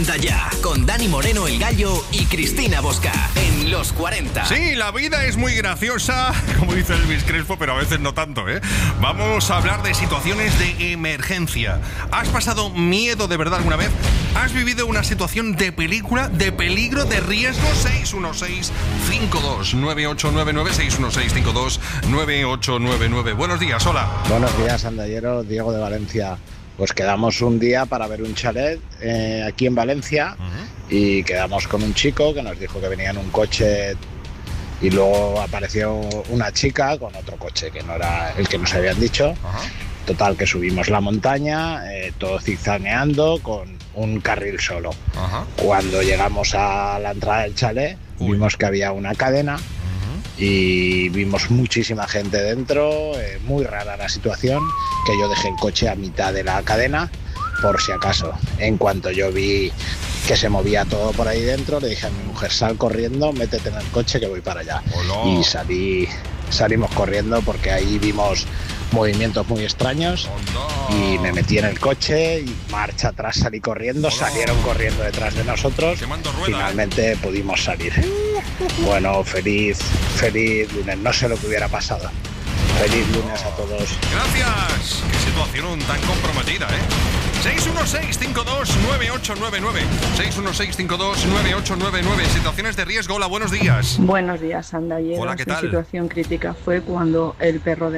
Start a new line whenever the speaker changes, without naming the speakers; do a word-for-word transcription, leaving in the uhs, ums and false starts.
Anda Ya, con Dani Moreno el Gallo y Cristina Bosca, en Los cuarenta.
Sí, la vida es muy graciosa, como dice Elvis Crespo, pero a veces no tanto, ¿eh? Vamos a hablar de situaciones de emergencia. ¿Has pasado miedo de verdad alguna vez? ¿Has vivido una situación de película, de peligro, de riesgo? seis uno seis, cinco dos, nueve ocho nueve nueve, seis uno seis, cinco dos, nueve ocho nueve nueve. Buenos días, hola.
Buenos días, andalleros. Diego de Valencia. Pues quedamos un día para ver un chalet eh, aquí en Valencia. Uh-huh. Y quedamos con un chico que nos dijo que venía en un coche y luego apareció una chica con otro coche que no era el que nos habían dicho. Uh-huh. Total, que subimos la montaña, eh, todo zigzagueando con un carril solo. Uh-huh. Cuando llegamos a la entrada del chalet, Uy. vimos que había una cadena. Y vimos muchísima gente dentro, eh, muy rara la situación, que yo dejé el coche a mitad de la cadena, por si acaso. En cuanto yo vi que se movía todo por ahí dentro, le dije a mi mujer, sal corriendo, métete en el coche que voy para allá. Hola. Y salí, salimos corriendo porque ahí vimos movimientos muy extraños. Hola. Y me metí en el coche y marcha atrás salí corriendo. Hola. Salieron corriendo detrás de nosotros. Rueda, Finalmente eh. pudimos salir. Bueno, feliz, feliz lunes. No sé lo que hubiera pasado. Feliz lunes a todos.
Gracias. Qué situación tan comprometida, ¿eh? seis uno seis, cinco dos, nueve ocho nueve nueve. seis uno seis, cinco dos, nueve ocho nueve nueve. Situaciones de riesgo. Hola, buenos días.
Buenos días, andalleros.
Hola, ¿qué tal?
Mi situación crítica fue cuando el perro de